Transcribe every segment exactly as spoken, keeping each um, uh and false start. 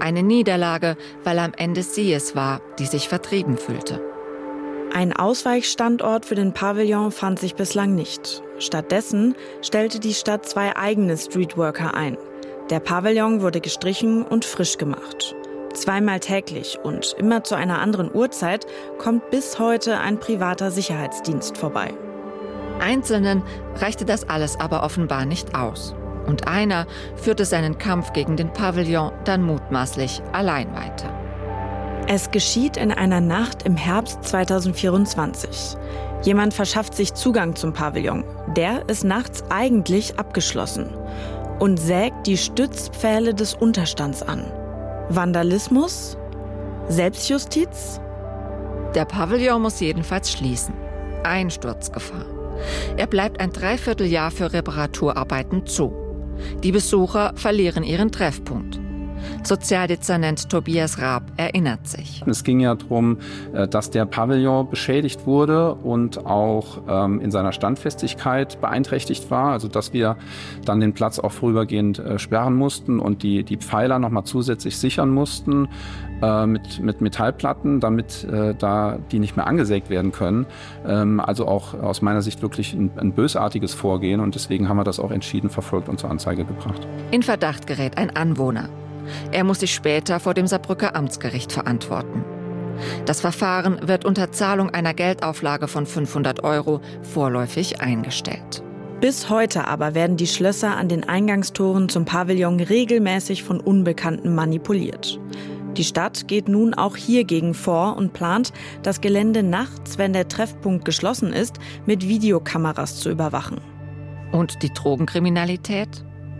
Eine Niederlage, weil am Ende sie es war, die sich vertrieben fühlte. Ein Ausweichstandort für den Pavillon fand sich bislang nicht. Stattdessen stellte die Stadt zwei eigene Streetworker ein. Der Pavillon wurde gestrichen und frisch gemacht. Zweimal täglich und immer zu einer anderen Uhrzeit kommt bis heute ein privater Sicherheitsdienst vorbei. Einzelnen reichte das alles aber offenbar nicht aus. Und einer führte seinen Kampf gegen den Pavillon dann mutmaßlich allein weiter. Es geschieht in einer Nacht im Herbst zweitausendvierundzwanzig. Jemand verschafft sich Zugang zum Pavillon. Der ist nachts eigentlich abgeschlossen und sägt die Stützpfähle des Unterstands an. Vandalismus? Selbstjustiz? Der Pavillon muss jedenfalls schließen. Einsturzgefahr. Er bleibt ein Dreivierteljahr für Reparaturarbeiten zu. Die Besucher verlieren ihren Treffpunkt. Sozialdezernent Tobias Raab erinnert sich. Es ging ja darum, dass der Pavillon beschädigt wurde und auch ähm, in seiner Standfestigkeit beeinträchtigt war. Also dass wir dann den Platz auch vorübergehend äh, sperren mussten und die, die Pfeiler nochmal zusätzlich sichern mussten äh, mit, mit Metallplatten, damit äh, da die nicht mehr angesägt werden können. Ähm, also auch aus meiner Sicht wirklich ein, ein bösartiges Vorgehen und deswegen haben wir das auch entschieden verfolgt und zur Anzeige gebracht. In Verdacht gerät ein Anwohner. Er muss sich später vor dem Saarbrücker Amtsgericht verantworten. Das Verfahren wird unter Zahlung einer Geldauflage von fünfhundert Euro vorläufig eingestellt. Bis heute aber werden die Schlösser an den Eingangstoren zum Pavillon regelmäßig von Unbekannten manipuliert. Die Stadt geht nun auch hiergegen vor und plant, das Gelände nachts, wenn der Treffpunkt geschlossen ist, mit Videokameras zu überwachen. Und die Drogenkriminalität?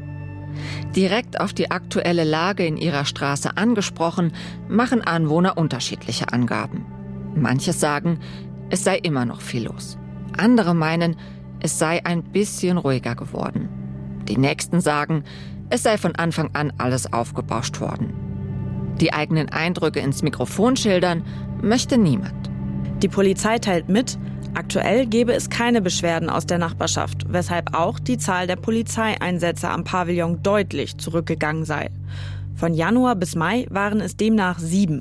Direkt auf die aktuelle Lage in ihrer Straße angesprochen, machen Anwohner unterschiedliche Angaben. Manche sagen, es sei immer noch viel los. Andere meinen, es sei ein bisschen ruhiger geworden. Die Nächsten sagen, es sei von Anfang an alles aufgebauscht worden. Die eigenen Eindrücke ins Mikrofon schildern möchte niemand. Die Polizei teilt mit, aktuell gebe es keine Beschwerden aus der Nachbarschaft, weshalb auch die Zahl der Polizeieinsätze am Pavillon deutlich zurückgegangen sei. Von Januar bis Mai waren es demnach sieben.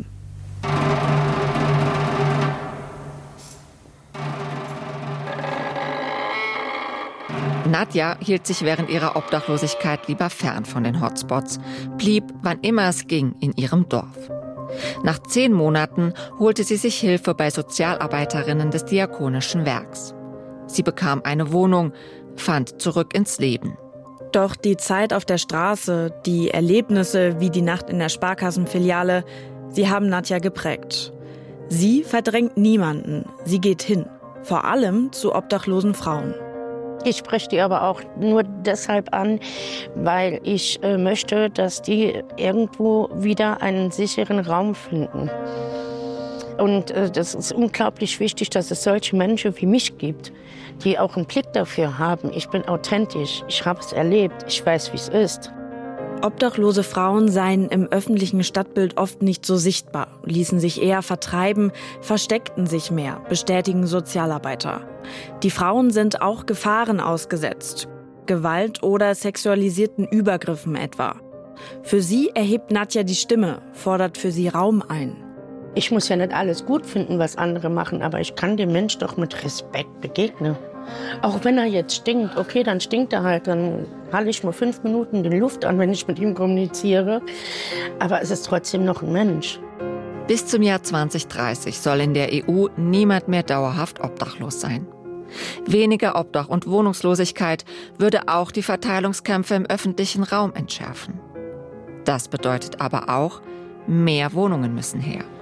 Nadja hielt sich während ihrer Obdachlosigkeit lieber fern von den Hotspots, blieb, wann immer es ging, in ihrem Dorf. Nach zehn Monaten holte sie sich Hilfe bei Sozialarbeiterinnen des Diakonischen Werks. Sie bekam eine Wohnung, fand zurück ins Leben. Doch die Zeit auf der Straße, die Erlebnisse wie die Nacht in der Sparkassenfiliale, sie haben Nadja geprägt. Sie verdrängt niemanden, sie geht hin, vor allem zu obdachlosen Frauen. Ich spreche die aber auch nur deshalb an, weil ich äh, möchte, dass die irgendwo wieder einen sicheren Raum finden. Und äh, das ist unglaublich wichtig, dass es solche Menschen wie mich gibt, die auch einen Blick dafür haben. Ich bin authentisch, ich habe es erlebt, ich weiß, wie es ist. Obdachlose Frauen seien im öffentlichen Stadtbild oft nicht so sichtbar, ließen sich eher vertreiben, versteckten sich mehr, bestätigen Sozialarbeiter. Die Frauen sind auch Gefahren ausgesetzt, Gewalt oder sexualisierten Übergriffen etwa. Für sie erhebt Nadja die Stimme, fordert für sie Raum ein. Ich muss ja nicht alles gut finden, was andere machen, aber ich kann dem Mensch doch mit Respekt begegnen. Auch wenn er jetzt stinkt, okay, dann stinkt er halt, dann halte ich mal fünf Minuten die Luft an, wenn ich mit ihm kommuniziere. Aber es ist trotzdem noch ein Mensch. Bis zum Jahr zwanzig dreißig soll in der E U niemand mehr dauerhaft obdachlos sein. Weniger Obdach und Wohnungslosigkeit würde auch die Verteilungskämpfe im öffentlichen Raum entschärfen. Das bedeutet aber auch, mehr Wohnungen müssen her.